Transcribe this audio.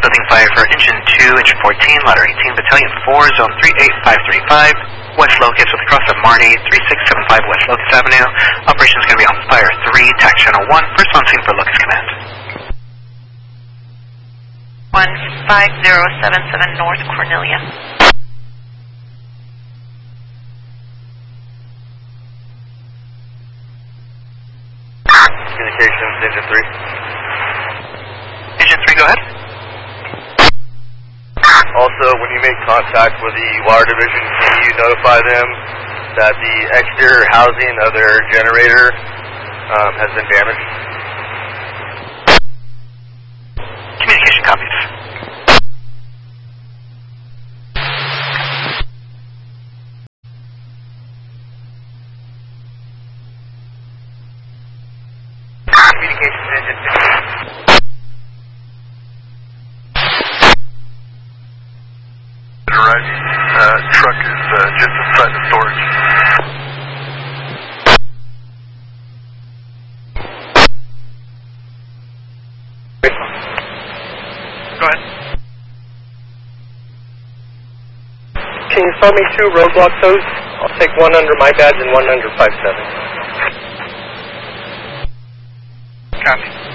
Nothing fire for engine 2, engine 14, ladder 18, battalion 4, zone 38535. West Locust with cross of Marty, 3675 West Locust Avenue. Operation's going to be on fire 3, TAC channel 1, first on scene for Locust Command. 15077 North Cornelia. Communications, engine 3. Engine 3, go ahead. Also, when you make contact with the water division, can you notify them that the exterior housing of their generator has been damaged? Communication copies. Communications, engine 2. Arriving truck is just inside the storage. Go ahead. Can you sell me 2 roadblock tows? I'll take one under my badge and one under 57. Copy.